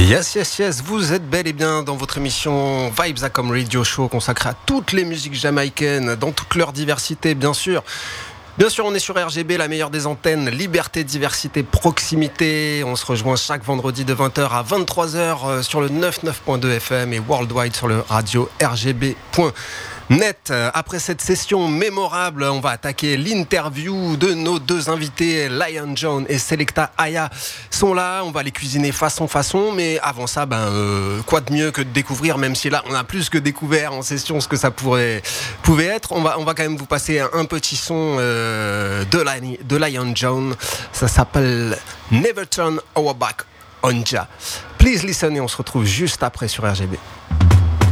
Yes, vous êtes bel et bien dans votre émission Vibes Acom Radio Show consacrée à toutes les musiques jamaïcaines, dans toute leur diversité, bien sûr. Bien sûr, on est sur RGB, la meilleure des antennes, liberté, diversité, proximité. On se rejoint chaque vendredi de 20h à 23h sur le 99.2 FM et worldwide sur le radio rgb.net. Après cette session mémorable, on va attaquer l'interview de nos deux invités. Lion John et Selecta Aya sont là. On va les cuisiner façon. Mais avant ça, quoi de mieux que de découvrir, même si là on a plus que découvert en session ce que ça pouvait être. On va quand même vous passer un petit son de Lion John. Ça s'appelle Never Turn Our Back on Jah. Please listen et on se retrouve juste après sur RGB.